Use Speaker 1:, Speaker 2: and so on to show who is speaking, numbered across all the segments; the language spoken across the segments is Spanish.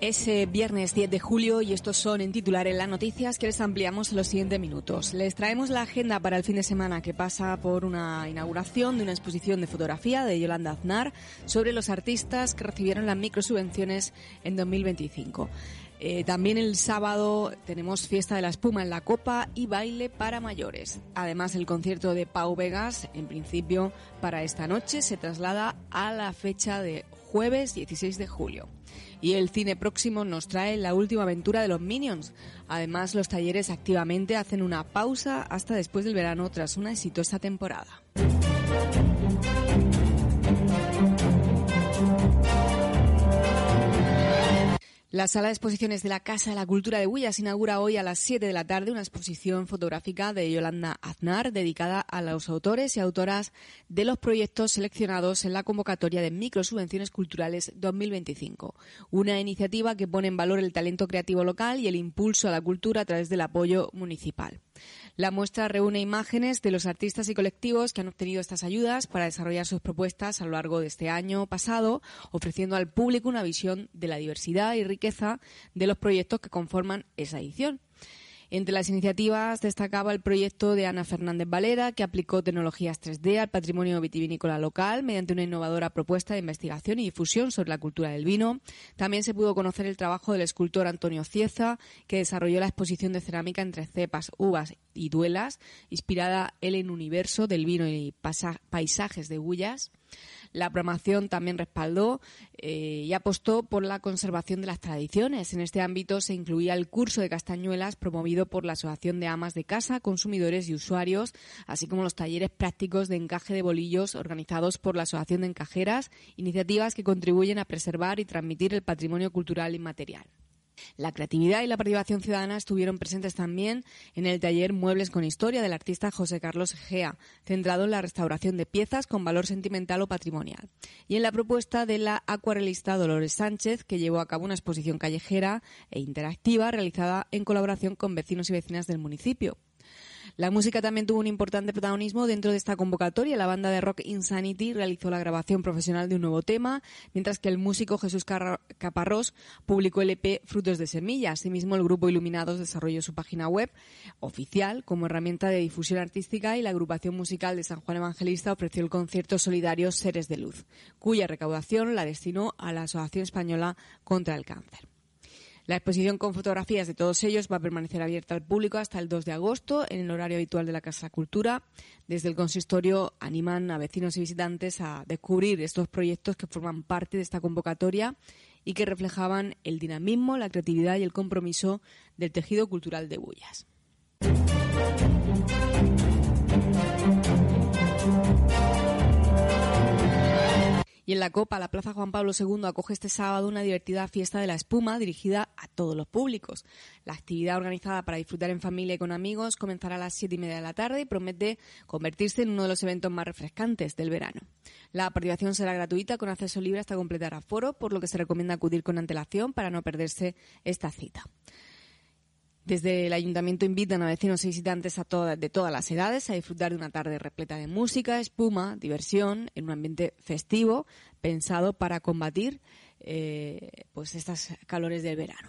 Speaker 1: Es viernes 10 de julio y estos son en titulares las noticias que les ampliamos en los siguientes minutos. Les traemos la agenda para el fin de semana que pasa por una inauguración de una exposición de fotografía de Yolanda Aznar sobre los artistas que recibieron las microsubvenciones en 2025. También el sábado tenemos fiesta de la espuma en la Copa y baile para mayores. Además, el concierto de Pau Vegas, en principio para esta noche, se traslada a la fecha de jueves 16 de julio. Y el cine próximo nos trae la última aventura de los Minions. Además, los talleres activamente hacen una pausa hasta después del verano tras una exitosa temporada. La sala de exposiciones de la Casa de la Cultura de Bullas inaugura hoy a las 7 de la tarde una exposición fotográfica de Yolanda Aznar dedicada a los autores y autoras de los proyectos seleccionados en la convocatoria de Microsubvenciones Culturales 2025. Una iniciativa que pone en valor el talento creativo local y el impulso a la cultura a través del apoyo municipal. La muestra reúne imágenes de los artistas y colectivos que han obtenido estas ayudas para desarrollar sus propuestas a lo largo de este año pasado, ofreciendo al público una visión de la diversidad y riqueza de los proyectos que conforman esa edición. Entre las iniciativas destacaba el proyecto de Ana Fernández Valera, que aplicó tecnologías 3D al patrimonio vitivinícola local mediante una innovadora propuesta de investigación y difusión sobre la cultura del vino. También se pudo conocer el trabajo del escultor Antonio Cieza, que desarrolló la exposición de cerámica entre cepas, uvas y duelas, inspirada en el universo del vino y paisajes de Bullas. La programación también respaldó y apostó por la conservación de las tradiciones. En este ámbito se incluía el curso de castañuelas promovido por la Asociación de Amas de Casa, Consumidores y Usuarios, así como los talleres prácticos de encaje de bolillos organizados por la Asociación de Encajeras, iniciativas que contribuyen a preservar y transmitir el patrimonio cultural inmaterial. La creatividad y la participación ciudadana estuvieron presentes también en el taller Muebles con Historia del artista José Carlos Egea, centrado en la restauración de piezas con valor sentimental o patrimonial, y en la propuesta de la acuarelista Dolores Sánchez, que llevó a cabo una exposición callejera e interactiva realizada en colaboración con vecinos y vecinas del municipio. La música también tuvo un importante protagonismo dentro de esta convocatoria. La banda de rock Insanity realizó la grabación profesional de un nuevo tema, mientras que el músico Jesús Caparrós publicó el EP Frutos de Semilla. Asimismo, el grupo Iluminados desarrolló su página web oficial como herramienta de difusión artística y la agrupación musical de San Juan Evangelista ofreció el concierto solidario Seres de Luz, cuya recaudación la destinó a la Asociación Española contra el Cáncer. La exposición con fotografías de todos ellos va a permanecer abierta al público hasta el 2 de agosto en el horario habitual de la Casa Cultura. Desde el consistorio animan a vecinos y visitantes a descubrir estos proyectos que forman parte de esta convocatoria y que reflejaban el dinamismo, la creatividad y el compromiso del tejido cultural de Bullas. Y en la Copa, la Plaza Juan Pablo II acoge este sábado una divertida fiesta de la espuma dirigida a todos los públicos. La actividad organizada para disfrutar en familia y con amigos comenzará a las 7:30 de la tarde y promete convertirse en uno de los eventos más refrescantes del verano. La participación será gratuita con acceso libre hasta completar aforo, por lo que se recomienda acudir con antelación para no perderse esta cita. Desde el Ayuntamiento invitan a vecinos y visitantes de todas las edades a disfrutar de una tarde repleta de música, espuma, diversión, en un ambiente festivo pensado para combatir pues estas calores del verano.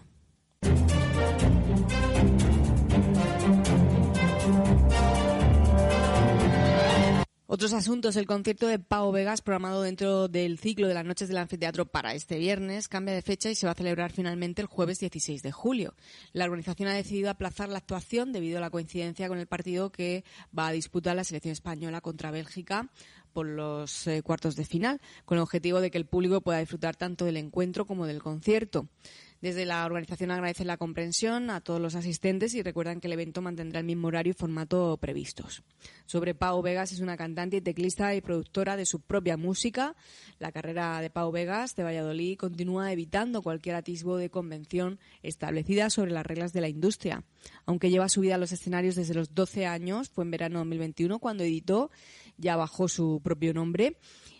Speaker 1: Otros asuntos, el concierto de Pau Vegas, programado dentro del ciclo de las noches del anfiteatro para este viernes, cambia de fecha y se va a celebrar finalmente el jueves 16 de julio. La organización ha decidido aplazar la actuación debido a la coincidencia con el partido que va a disputar la selección española contra Bélgica por los cuartos de final, con el objetivo de que el público pueda disfrutar tanto del encuentro como del concierto. Desde la organización agradecen la comprensión a todos los asistentes y recuerdan que el evento mantendrá el mismo horario y formato previstos. Sobre Pau Vegas, es una cantante y teclista y productora de su propia música. La carrera de Pau Vegas de Valladolid continúa evitando cualquier atisbo de convención establecida sobre las reglas de la industria. Aunque lleva su vida a los escenarios desde los 12 años, fue en verano de 2021 cuando editó ya bajo su propio nombre